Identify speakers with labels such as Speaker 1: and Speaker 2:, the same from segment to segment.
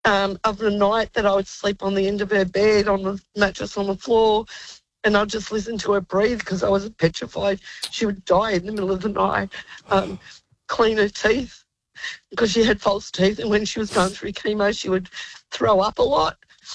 Speaker 1: of the night that I would sleep on the end of her bed, on the mattress on the floor, and I'd just listen to her breathe because I was petrified she would die in the middle of the night. Clean her teeth because she had false teeth, and when she was going through chemo, she would throw up a lot.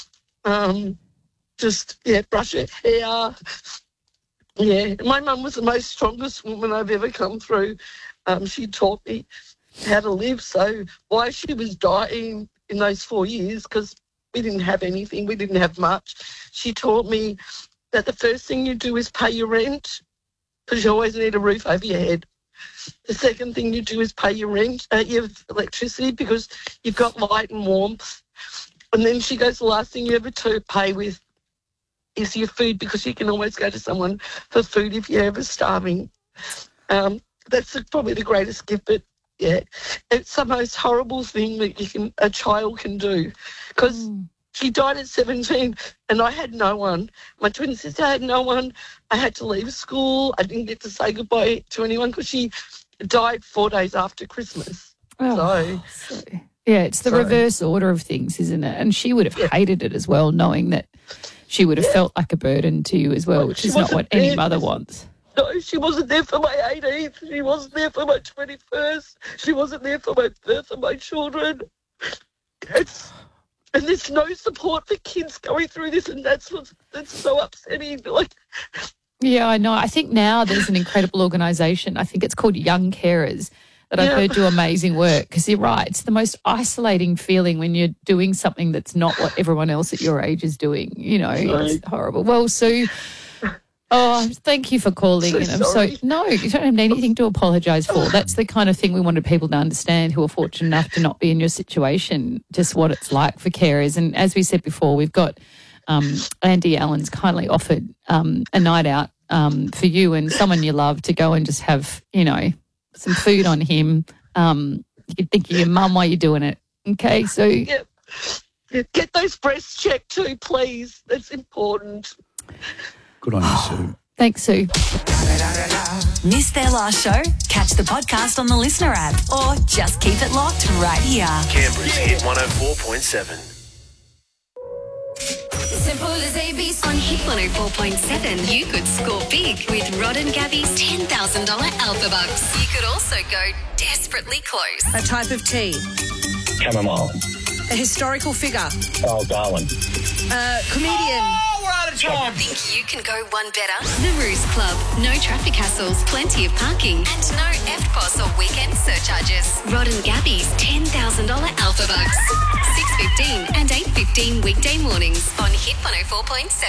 Speaker 1: Brush her hair. Yeah, my mum was the most strongest woman I've ever come through. She taught me how to live. So why she was dying in those 4 years, because we didn't have anything, we didn't have much. She taught me that the first thing you do is pay your rent, because you always need a roof over your head. The second thing you do is pay your rent, your electricity, because you've got light and warmth. And then she goes, the last thing you ever pay with is your food, because you can always go to someone for food if you're ever starving. That's probably the greatest gift, but yeah, it's the most horrible thing that a child can do, because she died at 17 and I had no one. My twin sister had no one. I had to leave school. I didn't get to say goodbye to anyone because she died 4 days after Christmas. Yeah,
Speaker 2: it's the reverse order of things, isn't it? And she would have hated it as well, knowing that she would have felt like a burden to you as well, which is not what any mother wants. No, she wasn't there for my 18th. She wasn't there for my 21st. She wasn't there for my birth of my children. And there's no support for kids going through this, and that's so upsetting. Yeah, I know. I think now there's an incredible organisation. I think it's called Young Carers that I've heard do amazing work, because you're right. It's the most isolating feeling when you're doing something that's not what everyone else at your age is doing. You know, it's horrible. Well, Sue, thank you for calling. No, you don't have anything to apologise for. That's the kind of thing we wanted people to understand who are fortunate enough to not be in your situation, just what it's like for carers. And as we said before, we've got Andy Allen's kindly offered a night out for you and someone you love to go and just have, some food on him. You can think of your mum while you're doing it. Okay, so... Yeah. Get those breasts checked too, please. That's important.
Speaker 3: Good on you, Sue.
Speaker 2: Thanks, Sue.
Speaker 4: Missed their last show? Catch the podcast on the Listener app or just keep it locked right here.
Speaker 5: Canberra's Hit 104.7.
Speaker 4: Simple as ABC. On Hit 104.7, you could score big with Rod and Gabby's $10,000 Alpha Bucks. You could also go desperately close.
Speaker 6: A type of tea.
Speaker 7: Chamomile.
Speaker 6: A historical figure.
Speaker 7: Oh, Darwin.
Speaker 6: Comedian.
Speaker 5: We're out of time.
Speaker 4: Think you can go one better? The Roost Club. No traffic hassles, plenty of parking, and no FPOS or weekend surcharges. Rod and Gabby's $10,000 Alpha Bucks. 6:15 and 8:15 weekday mornings on Hit 104.7.